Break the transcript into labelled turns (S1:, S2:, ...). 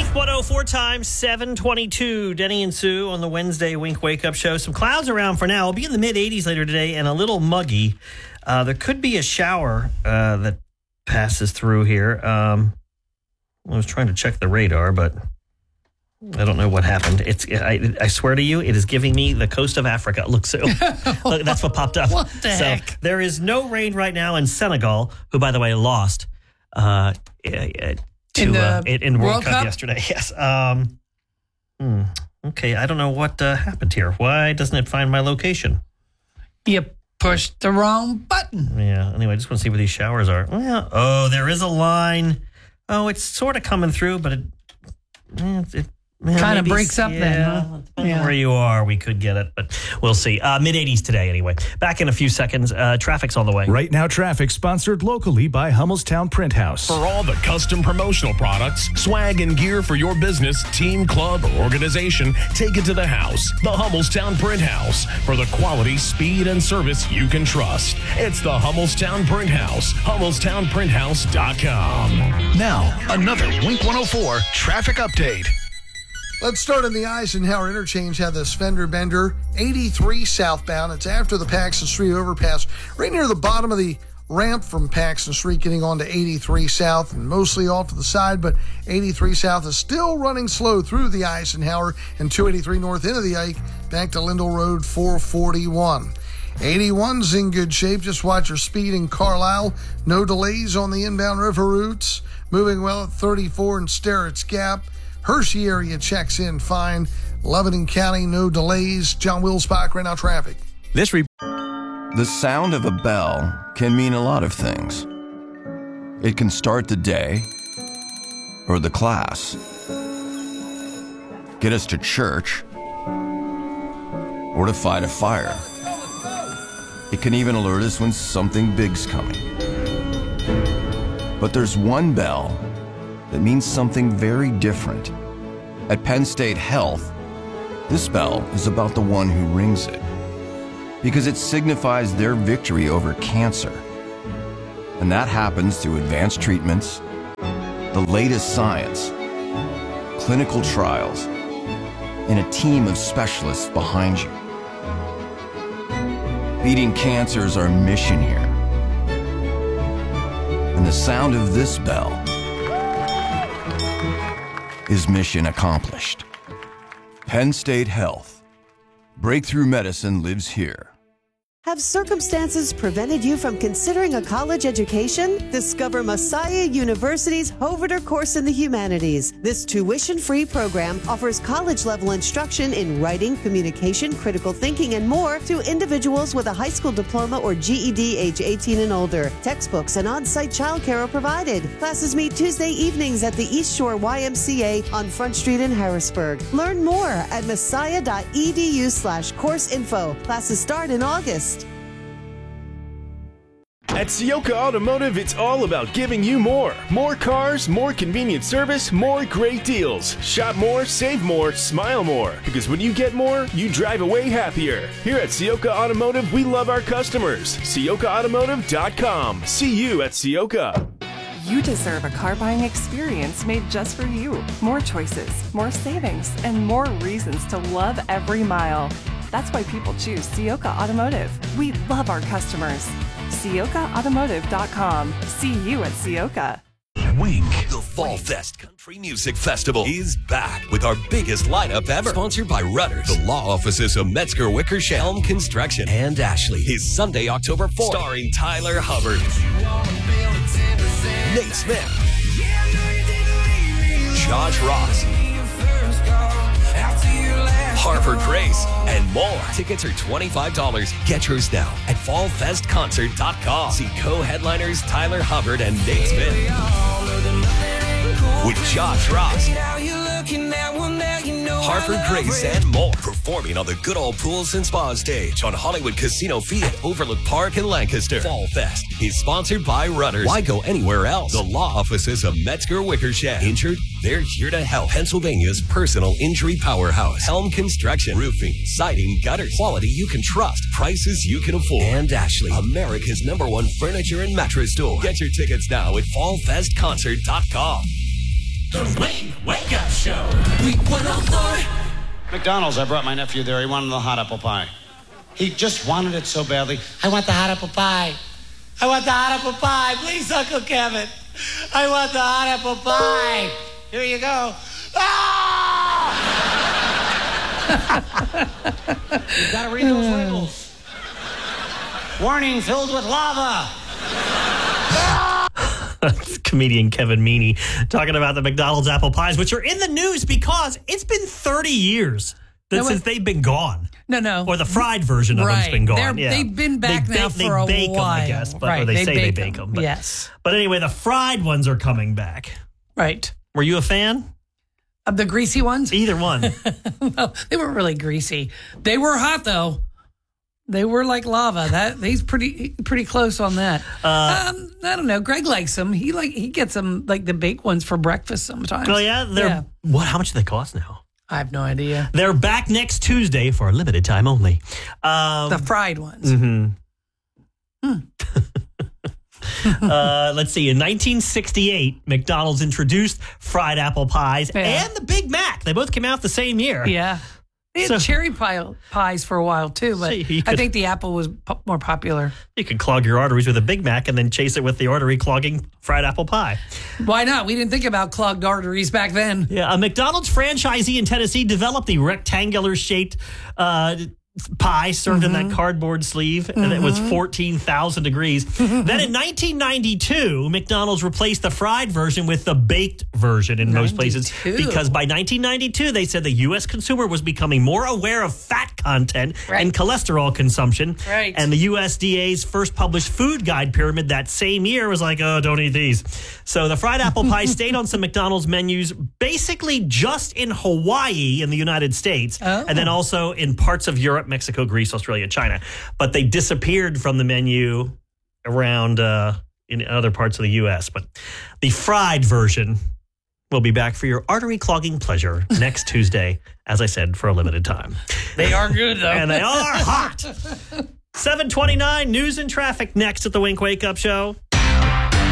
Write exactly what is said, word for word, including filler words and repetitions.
S1: one oh four times seven twenty-two. Denny and Sue on the Wednesday Wink Wake Up Show. Some clouds around for now. It'll be in the mid eighties later today and a little muggy. Uh, there could be a shower uh, that passes through here. Um, I was trying to check the radar, but I don't know what happened. It's I, I swear to you, it is giving me the coast of Africa. Look, Sue. Look, that's what popped up.
S2: What the
S1: so
S2: heck?
S1: There is no rain right now in Senegal, who, by the way, lost uh, to
S2: In the
S1: uh, in World,
S2: World
S1: Cup,
S2: Cup?
S1: yesterday. Yes. Um, hmm, okay, I don't know what uh, happened here. Why doesn't it find my location?
S2: You pushed the wrong button.
S1: Yeah. Anyway, I just want to see where these showers are. Oh, yeah. Oh, there is a line. Oh, it's sort of coming through, but it eh, it. Well,
S2: Kinda
S1: maybe-
S2: breaks up
S1: yeah,
S2: then, huh?
S1: Depending
S2: Yeah.
S1: where you are, we could get it, but we'll see. Uh, mid eighties today, anyway. Back in a few seconds. Uh, traffic's on the way.
S3: Right Now Traffic, sponsored locally by Hummelstown Print House.
S4: For all the custom promotional products, swag, and gear for your business, team, club, or organization, take it to the house, the Hummelstown Print House, for the quality, speed, and service you can trust. It's the Hummelstown Print House, Hummelstown Print House dot com.
S5: Now, another Wink one oh four traffic update.
S6: Let's start in the Eisenhower interchange. Have this fender bender, eighty-three southbound. It's after the Paxton Street overpass, right near the bottom of the ramp from Paxton Street, getting onto eighty-three south and mostly off to the side, but eighty-three south is still running slow through the Eisenhower and two eighty-three north into the Ike, back to Lindell Road four forty-one. eighty-one's in good shape. Just watch your speed in Carlisle. No delays on the inbound river routes. Moving well at thirty-four in Sterrett's Gap. Hershey area checks in fine. Lebanon County, no delays. John Wilsbach, right now traffic.
S3: This re-
S7: The sound of a bell can mean a lot of things. It can start the day or the class, get us to church, or to fight a fire. It can even alert us when something big's coming. But there's one bell that means something very different. At Penn State Health, this bell is about the one who rings it, because it signifies their victory over cancer. And that happens through advanced treatments, the latest science, clinical trials, and a team of specialists behind you. Beating cancer is our mission here. And the sound of this bell is mission accomplished. Penn State Health. Breakthrough medicine lives here.
S8: Have circumstances prevented you from considering a college education? Discover Messiah University's Hovater course in the humanities. This tuition-free program offers college-level instruction in writing, communication, critical thinking, and more to individuals with a high school diploma or G E D age eighteen and older. Textbooks and on-site childcare are provided. Classes meet Tuesday evenings at the East Shore Y M C A on Front Street in Harrisburg. Learn more at messiah.edu slash course info. Classes start in August.
S9: At Sioka Automotive, it's all about giving you more. More cars, more convenient service, more great deals. Shop more, save more, smile more. Because when you get more, you drive away happier. Here at Sioka Automotive, we love our customers. Sioka Automotive dot com. See you at Sioka.
S10: You deserve a car buying experience made just for you. More choices, more savings, and more reasons to love every mile. That's why people choose Sioka Automotive. We love our customers. Sioka Automotive dot com. See you at Sioka.
S11: Wink. The Fall Fest Country Music Festival is back with our biggest lineup ever. Sponsored by Rudders, the law offices of Metzger Wickersham, Helm Construction, and Ashley. Is Sunday, October fourth. Starring Tyler Hubbard, Nate Smith, Josh Ross, Harvard Grace, and more. Tickets are twenty-five dollars. Get yours now at fall fest concert dot com. See co-headliners Tyler Hubbard and Nate Smith with Josh Ross, Harvard Grace, and more. Performing on the Good Old Pools and Spa stage on Hollywood Casino Field, Overlook Park in Lancaster. Fall Fest is sponsored by Rudders. Why go anywhere else? The law offices of Metzger Wickersham. Injured? They're here to help. Pennsylvania's personal injury powerhouse. Helm Construction. Roofing, siding, gutters. Quality you can trust. Prices you can afford. And Ashley, America's number one furniture and mattress store. Get your tickets now at fall fest concert dot com. The Wink Wake Up
S12: Show. Week one oh four.
S13: McDonald's, I brought my nephew there. He wanted the hot apple pie. He just wanted it so badly. I want the hot apple pie. I want the hot apple pie. Please, Uncle Kevin. I want the hot apple pie. Here you go. Ah! You've got to read those labels. Warning, filled with lava.
S1: Comedian Kevin Meaney talking about the McDonald's apple pies, which are in the news because it's been thirty years that
S2: No,
S1: since
S2: wait.
S1: they've been gone.
S2: No, no.
S1: Or the fried version of them's
S2: Right.
S1: been gone.
S2: They're-
S1: Yeah.
S2: they've been back
S1: they
S2: now
S1: bake,
S2: for a
S1: They bake them, I
S2: while.
S1: guess, but,
S2: Right,
S1: or they,
S2: they
S1: say they
S2: bake
S1: bake
S2: them,
S1: them. But,
S2: yes.
S1: But anyway, the fried ones are coming back.
S2: Right.
S1: Were you a fan?
S2: Of the greasy ones?
S1: Either one.
S2: No, they weren't really greasy. They were hot, though. They were like lava. That he's pretty pretty close on that.
S1: Uh,
S2: um, I don't know. Greg likes them. He like he gets them like the baked ones for breakfast sometimes.
S1: Oh, yeah? They're,
S2: Yeah.
S1: What? How much do they cost now?
S2: I have no idea.
S1: They're back next Tuesday for a limited time only. Um,
S2: The fried ones.
S1: Mm-hmm. uh, let's see. In nineteen sixty-eight, McDonald's introduced fried apple pies
S2: Yeah.
S1: and the Big Mac. They both came out the same year.
S2: Yeah. They had
S1: So-
S2: cherry pie, pies for a while, too, but
S1: So you
S2: I
S1: could-
S2: think the apple was po- more popular.
S1: You could clog your arteries with a Big Mac and then chase it with the artery clogging fried apple pie.
S2: Why not? We didn't think about clogged arteries back then.
S1: Yeah, a McDonald's franchisee in Tennessee developed the rectangular shaped uh, pie served
S2: Mm-hmm.
S1: in that cardboard sleeve, and it was fourteen thousand degrees. Then in nineteen ninety-two, McDonald's replaced the fried version with the baked version in most places
S2: ninety-two.
S1: because by nineteen ninety-two, they said the U S consumer was becoming more aware of fat content
S2: Right.
S1: and cholesterol consumption.
S2: Right.
S1: And the U S D A's first published food guide pyramid that same year was like, oh, don't eat these. So the fried apple pie stayed on some McDonald's menus basically just in Hawaii in the United States,
S2: Oh.
S1: and then also in parts of Europe, Mexico, Greece, Australia, China. But they disappeared from the menu around uh, in other parts of the U S. But the fried version will be back for your artery clogging pleasure next Tuesday, as I said, for a limited time.
S2: They are good, though.
S1: And they are hot. seven twenty-nine, news and traffic next at the Wink Wake Up Show.